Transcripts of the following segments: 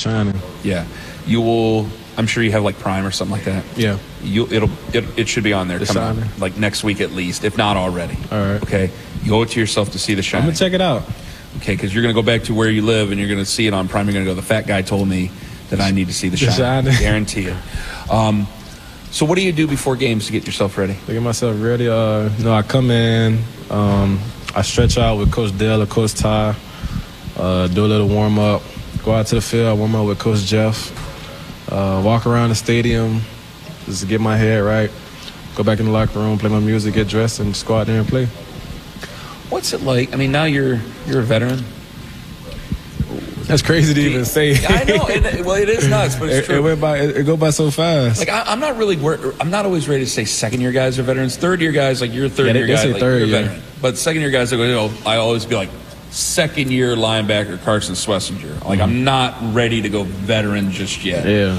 shining. Yeah. You will, I'm sure you have like Prime or something like that. Yeah. It should be on there. The Come on, Shining. like next week at least, if not already. All right. Okay. You owe it to yourself to see The Shining. I'm going to check it out. Okay, because you're going to go back to where you live and you're going to see it on Prime. You're going to go, the fat guy told me that I need to see The Shining. Guarantee it. So what do you do before games to get yourself ready? To get myself ready, I come in, I stretch out with Coach Dale or Coach Ty, do a little warm-up, go out to the field, warm up with Coach Jeff, walk around the stadium, just to get my head right, go back in the locker room, play my music, get dressed, and just go out there and play. What's it like? I mean, now you're a veteran. That's crazy to even say. I know. It is nuts, but it's true. It go by so fast. Like I'm not really. I'm not always ready to say second-year guys are veterans. Third-year guys, like you're a third-year guy, like you're a veteran. But second-year guys, I always be like second-year linebacker Carson Schlesinger. Like I'm not ready to go veteran just yet. Yeah.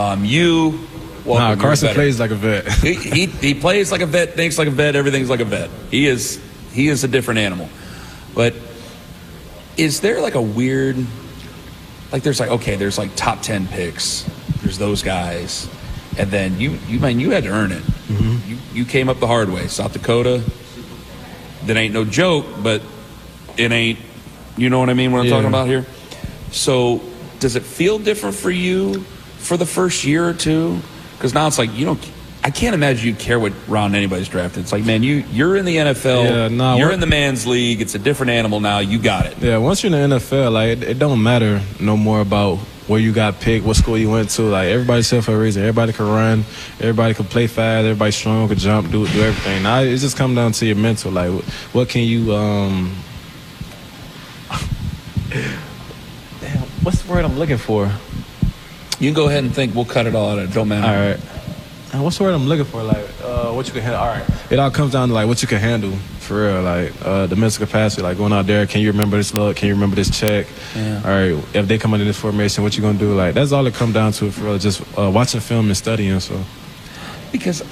Carson plays like a vet. he plays like a vet, thinks like a vet, everything's like a vet. He is a different animal. But is there like a weird, like there's like top 10 picks, there's those guys, and then you had to earn it. Mm-hmm. You came up the hard way. South Dakota, that ain't no joke, but it ain't, you know what I mean, what I'm talking about here? So does it feel different for you for the first year or two? Because now it's like, I can't imagine you care what round anybody's drafted. It's like, man, you're in the NFL. You're in the man's league. It's a different animal now. You got it. Yeah, once you're in the NFL, like it don't matter no more about where you got picked, what school you went to. Like everybody's set for a reason. Everybody can run. Everybody can play fast. Everybody's strong, can jump, do everything. Now it just comes down to your mental. Like, what can you? Damn, what's the word I'm looking for? You can go ahead and think. We'll cut it all out. It don't matter. All right. What's the word I'm looking for? Like, what you can handle. All right. It all comes down to, like, what you can handle, for real. Like, the mental capacity. Like, going out there, can you remember this look? Can you remember this check? Yeah. All right. If they come into this formation, what you going to do? Like, that's all it comes down to, for real. Just watching film and studying, so. Because,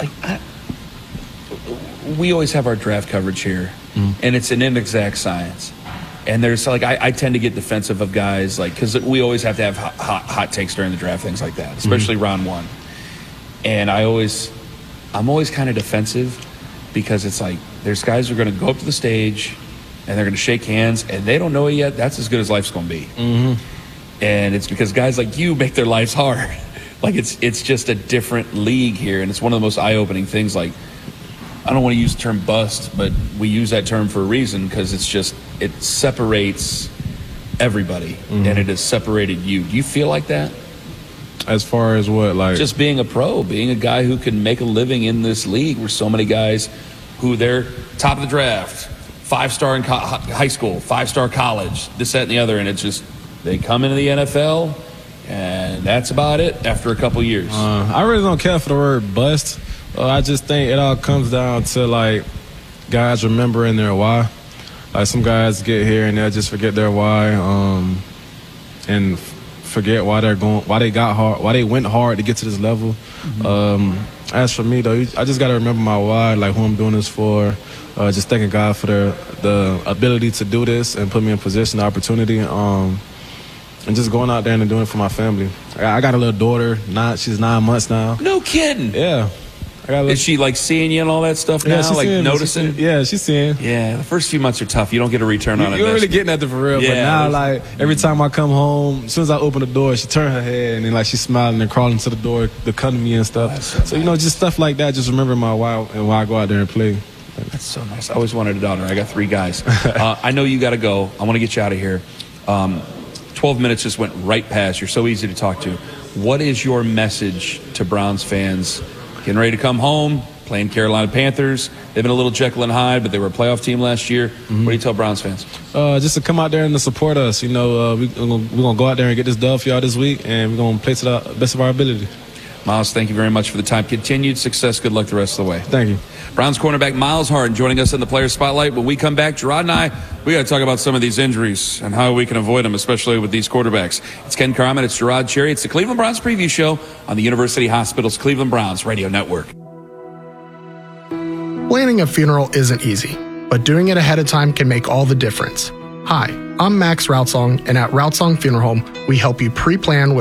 we always have our draft coverage here, and it's an inexact science. And there's, like, I tend to get defensive of guys, like, because we always have to have hot takes during the draft, things like that, especially round one. And I'm always kind of defensive, because it's like there's guys who are going to go up to the stage and they're going to shake hands and they don't know it yet. That's as good as life's going to be. Mm-hmm. And it's because guys like you make their lives hard. Like it's just a different league here, and it's one of the most eye-opening things. Like, I don't want to use the term bust, but we use that term for a reason, because it separates everybody, and it has separated you. Do you feel like that? As far as what, like? Just being a pro, being a guy who can make a living in this league, where so many guys who they're top of the draft, 5-star in high school, 5-star college, this, that, and the other, and it's just they come into the NFL, and that's about it after a couple years. I really don't care for the word bust. I just think it all comes down to, like, guys remembering their why. Like, some guys get here and they'll just forget their why, and forget why they went hard to get to this level. As for me, though, I just got to remember my why, like who I'm doing this for. Just thanking God for the ability to do this and put me in position, the opportunity, and just going out there and doing it for my family. I got a little daughter. She's 9 months now. No kidding. Yeah. Is she like seeing you and all that stuff now? Like noticing? She's seeing. Yeah, the first few months are tough. You don't get a return on it. You're really getting at it for real. Yeah, but now, like, every time I come home, as soon as I open the door, she turns her head and then, like, she's smiling and crawling to the door to come to me and stuff. So just stuff like that. Just remember my why and why I go out there and play. That's so nice. I always wanted a daughter. I got 3 guys. I know you got to go. I want to get you out of here. 12 minutes just went right past. You're so easy to talk to. What is your message to Browns fans getting ready to come home, playing Carolina Panthers? They've been a little Jekyll and Hyde, but they were a playoff team last year. What do you tell Browns fans? Just to come out there and to support us. We're going to go out there and get this dub for y'all this week, and we're going to play to the best of our ability. Myles, thank you very much for the time. Continued success. Good luck the rest of the way. Thank you. Browns cornerback Myles Harden joining us in the Player Spotlight. When we come back, Gerard and I, we got to talk about some of these injuries and how we can avoid them, especially with these quarterbacks. It's Ken Carman. It's Gerard Cherry. It's the Cleveland Browns preview show on the University Hospital's Cleveland Browns Radio Network. Planning a funeral isn't easy, but doing it ahead of time can make all the difference. Hi, I'm Max Routsong, and at Routsong Funeral Home, we help you pre-plan